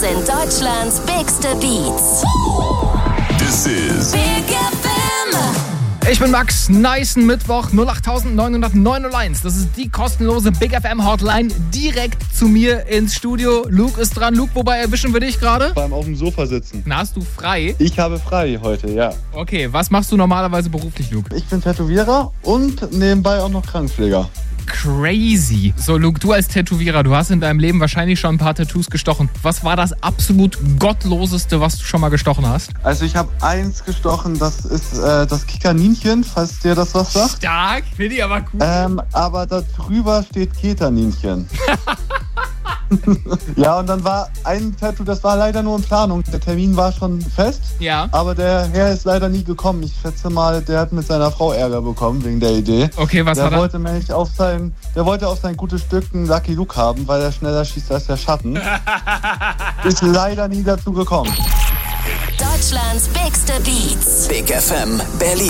Sind Deutschlands bigste Beats. This is Big FM. Ich bin Max, nicen Mittwoch 08901. Das ist die kostenlose Big FM Hotline direkt zu mir ins Studio. Luke ist dran. Luke, wobei erwischen wir dich gerade? Beim auf dem Sofa sitzen. Na, hast du frei? Ich habe frei heute, ja. Okay, was machst du normalerweise beruflich, Luke? Ich bin Tätowierer und nebenbei auch noch Krankenpfleger. Crazy. So, Luke, du als Tätowierer, du hast in deinem Leben wahrscheinlich schon ein paar Tattoos gestochen. Was war das absolut Gottloseste, was du schon mal gestochen hast? Also ich habe eins gestochen, das ist das Kikaninchen, falls dir das was sagt. Stark, finde ich aber cool. Aber da drüber steht Ketaninchen. Ja, und dann war ein Tattoo, das war leider nur in Planung. Der Termin war schon fest, Ja. aber der Herr ist leider nie gekommen. Ich schätze mal, der hat mit seiner Frau Ärger bekommen wegen der Idee. Okay, was Der hat er? wollte auf sein gutes Stück einen Lucky Luke haben, weil er schneller schießt als der Schatten. Ist leider nie dazu gekommen. Deutschlands bigste Beats. Big FM Berlin.